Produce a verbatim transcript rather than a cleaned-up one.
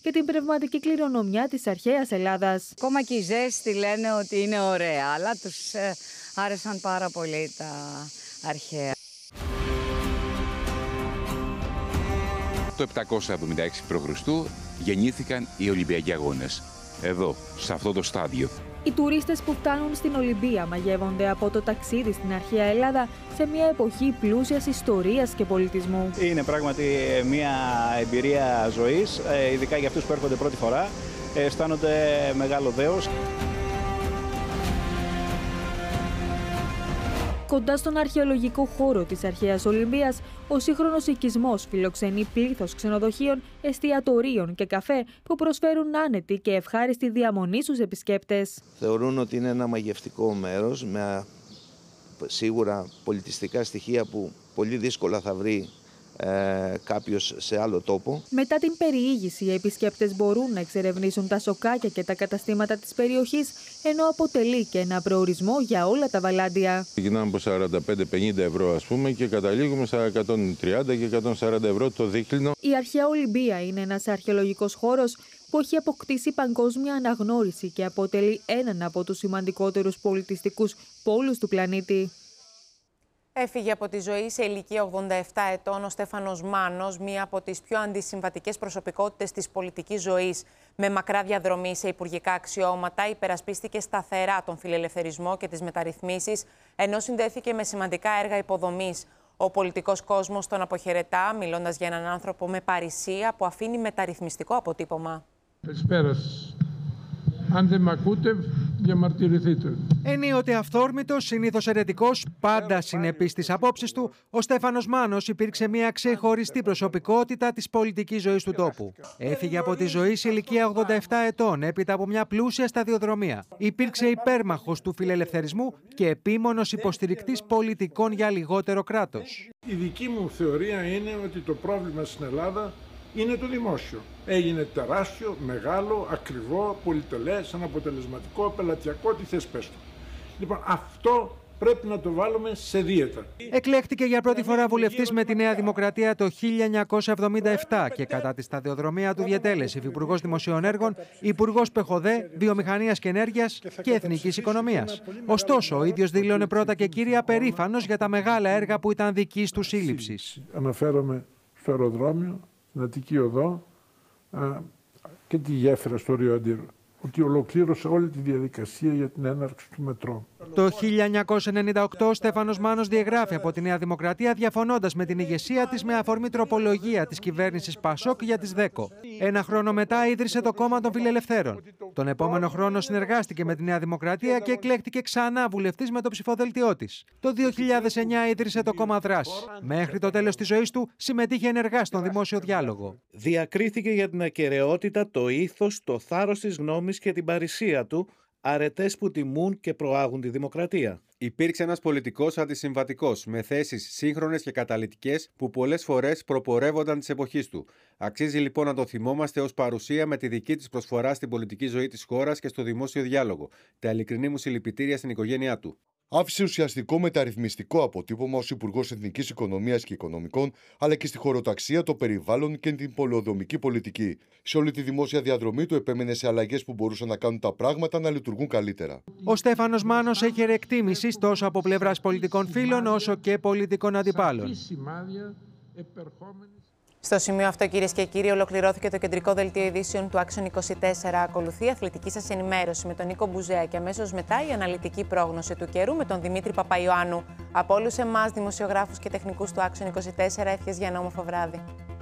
και την πνευματική κληρονομιά της αρχαίας Ελλάδας. Ακόμα και οι ζέστη λένε ότι είναι ωραία, αλλά τους ε, άρεσαν πάρα πολύ τα αρχαία. Το επτακόσια εβδομήντα έξι π.Χ. γεννήθηκαν οι Ολυμπιακοί Αγώνες. Εδώ, σε αυτό το στάδιο. Οι τουρίστες που φτάνουν στην Ολυμπία μαγεύονται από το ταξίδι στην αρχαία Ελλάδα σε μια εποχή πλούσιας ιστορίας και πολιτισμού. Είναι πράγματι μια εμπειρία ζωής, ειδικά για αυτούς που έρχονται πρώτη φορά. Αισθάνονται μεγάλο δέος. Κοντά στον αρχαιολογικό χώρο της αρχαίας Ολυμπίας, ο σύγχρονος οικισμός φιλοξενεί πλήθος ξενοδοχείων, εστιατορίων και καφέ που προσφέρουν άνετη και ευχάριστη διαμονή στους επισκέπτες. Θεωρούν ότι είναι ένα μαγευτικό μέρος με σίγουρα πολιτιστικά στοιχεία που πολύ δύσκολα θα βρει Ε, κάποιος σε άλλο τόπο. Μετά την περιήγηση, οι επισκέπτες μπορούν να εξερευνήσουν τα σοκάκια και τα καταστήματα της περιοχής, ενώ αποτελεί και ένα προορισμό για όλα τα βαλάντια. Ξεκινάμε από σαράντα πέντε πενήντα ευρώ, ας πούμε, και καταλήγουμε στα εκατόν τριάντα και εκατόν σαράντα ευρώ το δίκλινο. Η αρχαία Ολυμπία είναι ένας αρχαιολογικός χώρος που έχει αποκτήσει παγκόσμια αναγνώριση και αποτελεί έναν από τους σημαντικότερους πολιτιστικούς πόλους του πλανήτη. Έφυγε από τη ζωή σε ηλικία ογδόντα επτά ετών ο Στέφανος Μάνος, μία από τις πιο αντισυμβατικές προσωπικότητες της πολιτικής ζωής. Με μακρά διαδρομή σε υπουργικά αξιώματα, υπερασπίστηκε σταθερά τον φιλελευθερισμό και τις μεταρρυθμίσεις, ενώ συνδέθηκε με σημαντικά έργα υποδομής. Ο πολιτικός κόσμος τον αποχαιρετά, μιλώντας για έναν άνθρωπο με παρησία που αφήνει μεταρρυθμιστικό αποτύπωμα. Καλησπέρα σας. Αν δεν με ακούτε, διαμαρτυρηθείτε. Ενίοτε αυθόρμητος, συνήθως αιρετικός, πάντα συνεπής στις απόψεις του, ο Στέφανος Μάνος υπήρξε μια ξεχωριστή προσωπικότητα της πολιτικής ζωής του τόπου. Έφυγε από τη ζωή σε ηλικία ογδόντα επτά ετών, έπειτα από μια πλούσια σταδιοδρομία. Υπήρξε υπέρμαχος του φιλελευθερισμού και επίμονος υποστηρικτής πολιτικών για λιγότερο κράτος. Η δική μου θεωρία είναι ότι το πρόβλημα στην Ελλάδα είναι το δημόσιο. Έγινε τεράστιο, μεγάλο, ακριβό, πολυτελές, αναποτελεσματικό, πελατειακό, τι θες πες του. Λοιπόν, αυτό πρέπει να το βάλουμε σε δίαιτα. Εκλέχτηκε για πρώτη φορά βουλευτής με τη Νέα Δημοκρατία το χίλια εννιακόσια εβδομήντα επτά και κατά τη σταδιοδρομία του διετέλεσε υφυπουργός Δημοσίων Έργων, υπουργός ΠΕΧΟΔΕ, Βιομηχανίας και Ενέργειας και Εθνικής Οικονομίας. Ωστόσο, ο ίδιος δήλωνε πρώτα και κύρια περήφανος για τα μεγάλα έργα που ήταν δικής του σύλληψης. Αναφέρομαι στο αεροδρόμιο, την Αττική Οδό α, και τη γέφυρα στο Ρίο Αντίρο, ότι ολοκλήρωσε όλη τη διαδικασία για την έναρξη του μετρό. Το χίλια εννιακόσια ενενήντα οκτώ ο Στέφανος Μάνος διαγράφει από τη Νέα Δημοκρατία διαφωνώντας με την ηγεσία της με αφορμή τροπολογία της κυβέρνησης Πασόκ για τις ΔΕΚΟ. Ένα χρόνο μετά ίδρυσε το Κόμμα των Φιλελευθέρων. Τον επόμενο χρόνο συνεργάστηκε με τη Νέα Δημοκρατία και εκλέχτηκε ξανά βουλευτής με το ψηφοδέλτιό της. Το δύο χιλιάδες εννιά ίδρυσε το Κόμμα Δράση. Μέχρι το τέλος της ζωής του συμμετείχε ενεργά στον δημόσιο διάλογο. Διακρίθηκε για την ακεραιότητα, το ήθος, το θάρρος της γνώμης και την παρησία του, αρετές που τιμούν και προάγουν τη δημοκρατία. Υπήρξε ένας πολιτικός αντισυμβατικός, με θέσεις σύγχρονες και καταλυτικές που πολλές φορές προπορεύονταν της εποχής του. Αξίζει λοιπόν να το θυμόμαστε ως παρουσία με τη δική της προσφορά στην πολιτική ζωή της χώρας και στο δημόσιο διάλογο. Τα ειλικρινή μου συλληπιτήρια στην οικογένειά του. Άφησε ουσιαστικό μεταρρυθμιστικό αποτύπωμα ως Υπουργός Εθνικής Οικονομίας και Οικονομικών, αλλά και στη χωροταξία, το περιβάλλον και την πολεοδομική πολιτική. Σε όλη τη δημόσια διαδρομή του επέμενε σε αλλαγές που μπορούσαν να κάνουν τα πράγματα να λειτουργούν καλύτερα. Ο Στέφανος Μάνος έχει εκτίμηση τόσο από πλευράς πολιτικών φίλων όσο και πολιτικών αντιπάλων. Στο σημείο αυτό, κυρίες και κύριοι, ολοκληρώθηκε το κεντρικό δελτίο ειδήσεων του Άξιον είκοσι τέσσερα. Ακολουθεί αθλητική σας ενημέρωση με τον Νίκο Μπουζέα και αμέσως μετά η αναλυτική πρόγνωση του καιρού με τον Δημήτρη Παπαϊωάννου. Από όλους εμάς, δημοσιογράφους και τεχνικούς του Άξιον είκοσι τέσσερα, εύχες για ένα όμορφο βράδυ.